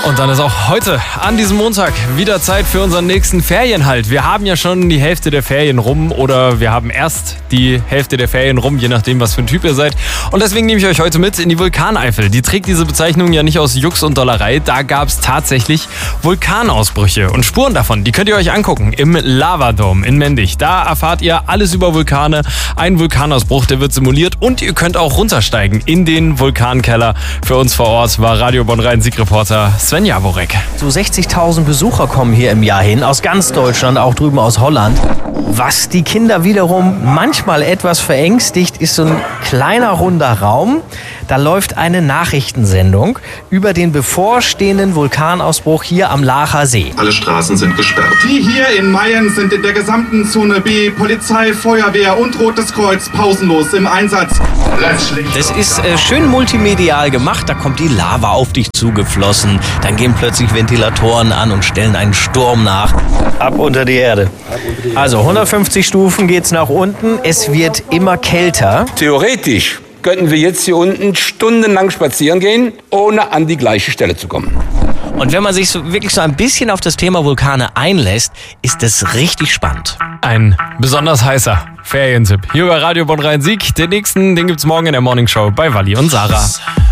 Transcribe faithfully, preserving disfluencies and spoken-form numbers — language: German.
Und dann ist auch heute an diesem Montag wieder Zeit für unseren nächsten Ferienhalt. Wir haben ja schon die Hälfte der Ferien rum oder wir haben erst die Hälfte der Ferien rum, je nachdem, was für ein Typ ihr seid. Und deswegen nehme ich euch heute mit in die Vulkaneifel. Die trägt diese Bezeichnung ja nicht aus Jux und Dollerei. Da gab es tatsächlich Vulkanausbrüche und Spuren davon. Die könnt ihr euch angucken im Lavadome in Mendig. Da erfahrt ihr alles über Vulkane. Ein Vulkanausbruch, der wird simuliert und ihr könnt auch runtersteigen in den Vulkankeller. Für uns vor Ort war Radio Bonn-Rhein-Sieg-Reporter Sven Jaworek. So sechzigtausend Besucher kommen hier im Jahr hin, aus ganz Deutschland, auch drüben aus Holland. Was die Kinder wiederum manchmal etwas verängstigt, ist so ein kleiner runder Raum. Da läuft eine Nachrichtensendung über den bevorstehenden Vulkanausbruch hier am Laacher See. Alle Straßen sind gesperrt. Die hier in Mayen sind in der gesamten Zone B, Polizei, Feuerwehr und Rotes Kreuz pausenlos im Einsatz. Das ist äh, schön multimedial gemacht. Da kommt die Lava auf dich zugeflossen. Dann gehen plötzlich Ventilatoren an und stellen einen Sturm nach. Ab unter die Erde. Also hundertfünfzig Stufen geht's nach unten. Es wird immer kälter. Theoretisch könnten wir jetzt hier unten stundenlang spazieren gehen, ohne an die gleiche Stelle zu kommen. Und wenn man sich so wirklich so ein bisschen auf das Thema Vulkane einlässt, ist es richtig spannend. Ein besonders heißer Ferientipp hier bei Radio Bonn-Rhein-Sieg. Den nächsten, den gibt's morgen in der Morning Show bei Walli und Sarah.